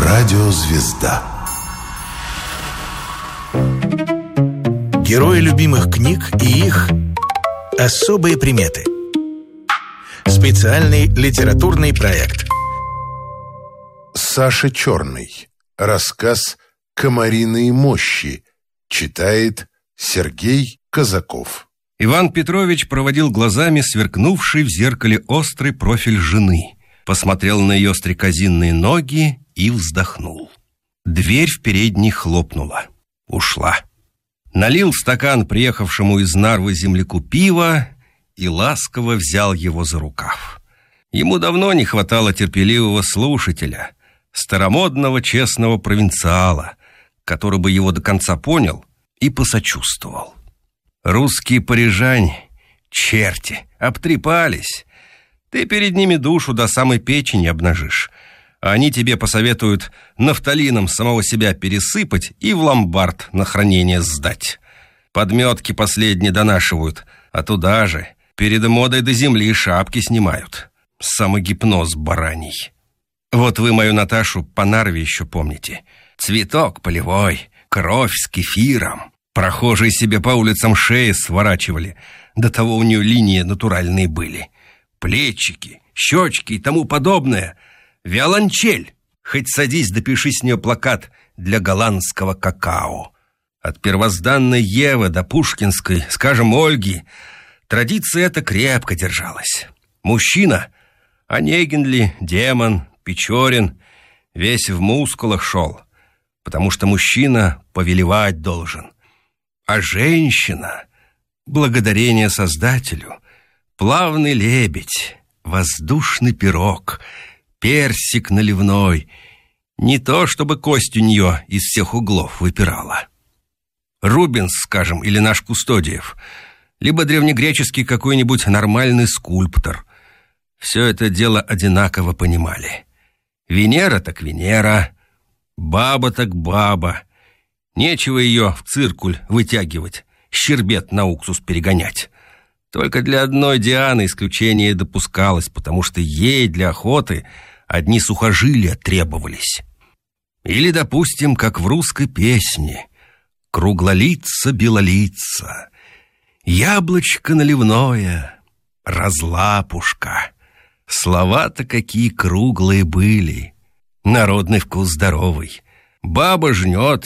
Радиозвезда. Герои любимых книг и их особые приметы. Специальный литературный проект. Саша Черный. Рассказ «Комариные мощи». Читает Сергей Казаков. Иван Петрович проводил глазами сверкнувший в зеркале острый профиль жены, посмотрел на ее стрекозинные ноги и вздохнул. Дверь в передней хлопнула. Ушла. Налил стакан приехавшему из Нарвы земляку пива и ласково взял его за рукав. Ему давно не хватало терпеливого слушателя, старомодного честного провинциала, который бы его до конца понял и посочувствовал. Русские парижане, черти, обтрепались. Ты перед ними душу до самой печени обнажишь, а они тебе посоветуют нафталином самого себя пересыпать и в ломбард на хранение сдать. Подметки последние донашивают, а туда же перед модой до земли шапки снимают. Самогипноз бараний. Вот вы мою Наташу по Нарве еще помните. Цветок полевой, кровь с кефиром. Прохожие себе по улицам шеи сворачивали. До того у нее линии натуральные были. Плечики, щечки и тому подобное. Виолончель. Хоть садись, допиши с нее плакат для голландского какао. От первозданной Евы до пушкинской, скажем, Ольги, традиция эта крепко держалась. Мужчина, Онегин ли, Демон, Печорин, весь в мускулах шел, потому что мужчина повелевать должен. А женщина, благодарение Создателю, плавный лебедь, воздушный пирог, персик наливной, не то чтобы кость у нее из всех углов выпирала. Рубенс, скажем, или наш Кустодиев, либо древнегреческий какой-нибудь нормальный скульптор. Все это дело одинаково понимали. Венера так Венера, баба так баба. Нечего ее в циркуль вытягивать, щербет на уксус перегонять. Только для одной Дианы исключение допускалось, потому что ей для охоты одни сухожилия требовались. Или, допустим, как в русской песне: «Круглолица, белолица, яблочко наливное, разлапушка». Слова-то какие круглые были. Народный вкус здоровый. Баба жнет,